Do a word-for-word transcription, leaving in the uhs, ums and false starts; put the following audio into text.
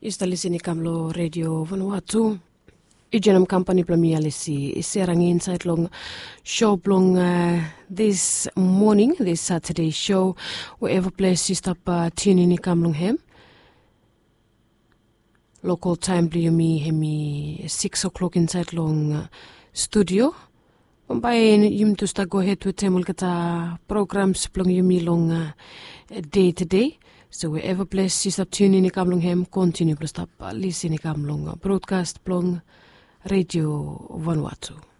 Ista lisini kamlo radio Vanuatu. Ijenam company plamia lisi iserang inside long show blong uh, this morning, this Saturday show, wherever place you stop uh, tuning in kamlong hem. Local time bliyumi hemi six o'clock inside long uh, studio. Umbayin yum to sta go ahead to temul kata programs blong yumi long uh, day to day. So wherever place you stop tuning in kamlong hem, continue to stop uh, listening kamlong uh, broadcast blong Radio Vanuatu.